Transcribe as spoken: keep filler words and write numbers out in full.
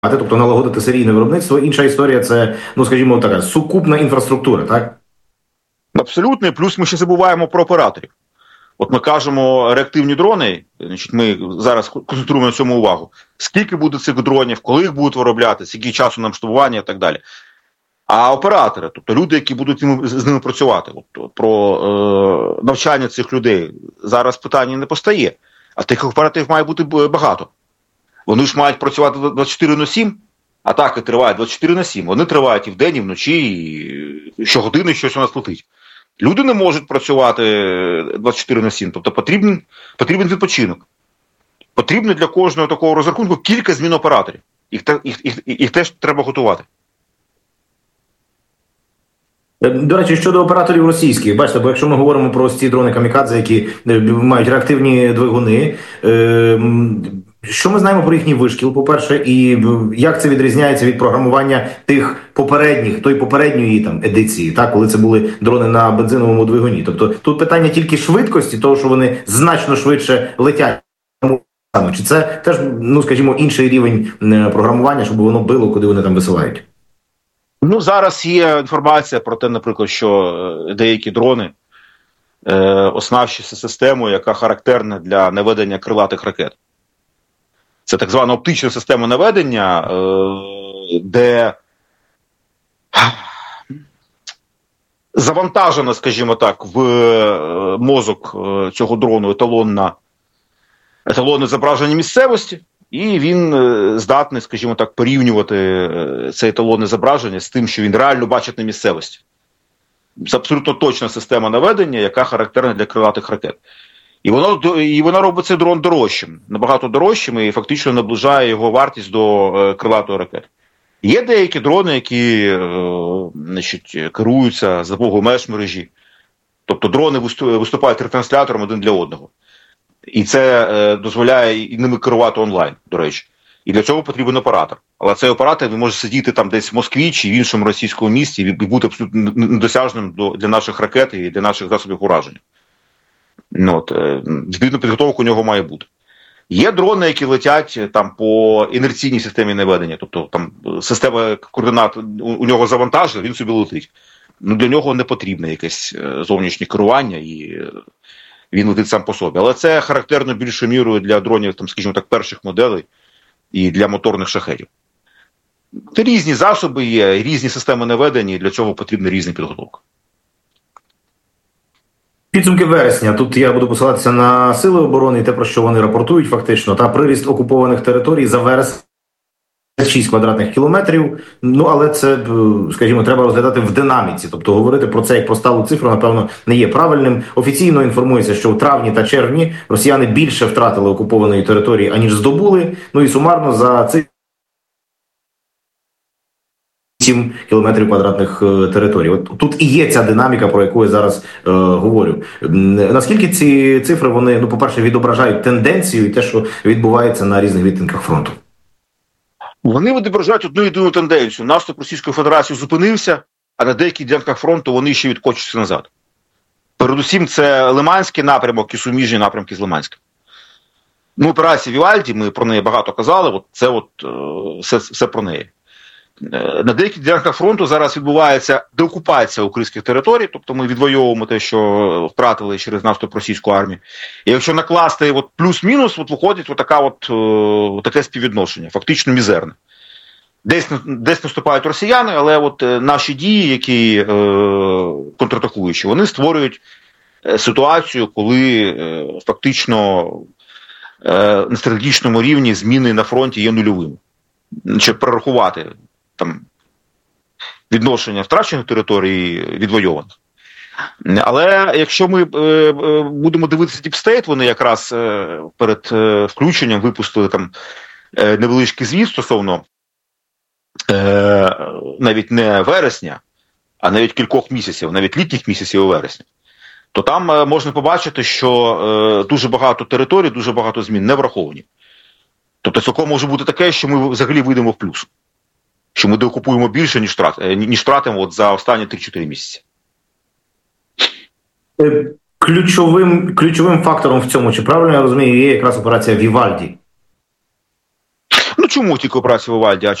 тобто налагодити серійне виробництво. Інша історія – це, ну скажімо, така сукупна інфраструктура, так? Абсолютно, і плюс ми ще забуваємо про операторів. От ми кажемо реактивні дрони, значить, ми зараз концентруємо на цьому увагу. Скільки буде цих дронів, коли їх будуть виробляти, скільки часу на масштабування і так далі. А оператори, тобто люди, які будуть з ними працювати, от, про е, навчання цих людей, зараз питання не постає. А тих операторів має бути багато. Вони ж мають працювати двадцять чотири на сім, атаки тривають двадцять чотири на сім. Вони тривають і вдень, і вночі, і щогодини щось у нас летить. Люди не можуть працювати двадцять чотири на сім, тобто потрібен, потрібен відпочинок. Потрібно для кожного такого розрахунку кілька змін операторів. Їх, їх, їх, їх теж треба готувати. До речі, щодо операторів російських, бачите, бо якщо ми говоримо про ці дрони камікадзе, які мають реактивні двигуни, що ми знаємо про їхній вишкіл, по-перше, і як це відрізняється від програмування тих попередніх, той попередньої там едиції, так, коли це були дрони на бензиновому двигуні. Тобто тут питання тільки швидкості, того, що вони значно швидше летять. Чи це теж, ну, скажімо, інший рівень програмування, щоб воно било, куди вони там висилають? Ну, зараз є інформація про те, наприклад, що деякі дрони е, оснащуються системою, яка характерна для наведення крилатих ракет. Це так звана оптична система наведення, е, де завантажено, скажімо так, в мозок цього дрону еталонна, еталонне зображення місцевості, і він здатний, скажімо так, порівнювати це еталонне зображення з тим, що він реально бачить на місцевості. Це абсолютно точна система наведення, яка характерна для крилатих ракет. І воно, і вона робить цей дрон дорожчим, набагато дорожчим, і фактично наближає його вартість до е, крилатої ракети. Є деякі дрони, які е, значить, керуються за допомогою меж-мережі. Тобто дрони виступають ретранслятором один для одного. І це е, дозволяє і ними керувати онлайн, до речі. І для цього потрібен оператор. Але цей оператор він може сидіти там десь в Москві чи в іншому російському місті і бути абсолютно недосяжним до, для наших ракет і для наших засобів ураження. Ну, от, відповідно, підготовка у нього має бути. Є дрони, які летять там по інерційній системі наведення, тобто там система координат у, у нього завантажена, він собі летить. Ну, для нього не потрібне якесь зовнішнє керування, і він летить сам по собі. Але це характерно більшою мірою для дронів, там, скажімо так, перших моделей і для моторних шахедів. Це різні засоби є, різні системи наведення, і для цього потрібна різна підготовка. Підсумки вересня. Тут я буду посилатися на Сили оборони і те, про що вони рапортують фактично. Та приріст окупованих територій за вересень шість квадратних кілометрів. Ну, але це, скажімо, треба розглядати в динаміці. Тобто говорити про це як про сталу цифру, напевно, не є правильним. Офіційно інформується, що в травні та червні росіяни більше втратили окупованої території, аніж здобули. Ну і сумарно за цих сім кілометрів квадратних територій. От тут і є ця динаміка, про яку я зараз е, говорю. Наскільки ці цифри, вони, ну, по-перше, відображають тенденцію і те, що відбувається на різних відтинках фронту? Вони відображають одну єдину тенденцію. Наступ Російської Федерації зупинився, а на деяких ділянках фронту вони ще відкочуються назад. Передусім, це Лиманський напрямок і суміжні напрямки з Лиманським. Ну, операція Вівальді, ми про неї багато казали, от це от, все, все про неї. На деяких ділянках фронту зараз відбувається деокупація українських територій, тобто ми відвоюємо те, що втратили через наступ російської армії. І якщо накласти от плюс-мінус, от виходить от така от, о, таке співвідношення, фактично мізерне. Десь, десь наступають росіяни, але от наші дії, які е, контратакуючі, вони створюють ситуацію, коли е, фактично е, на стратегічному рівні зміни на фронті є нульовими. Щоб прорахувати там відношення втрачених територій відвойованих. Але якщо ми е, е, будемо дивитися Deep State, вони якраз е, перед е, включенням випустили там е, невеличкий звіт стосовно е, навіть не вересня, а навіть кількох місяців, навіть літніх місяців у вересні, то там е, можна побачити, що е, дуже багато територій, дуже багато змін не враховані. Тобто цілком може бути таке, що ми взагалі вийдемо в плюс. Що ми деокупуємо більше, ніж, трат, ніж втратимо от за останні три-чотири місяці. Ключовим, ключовим фактором в цьому, чи правильно я розумію, є якраз операція Вівальді? Ну, чому тільки операція Вівальді? А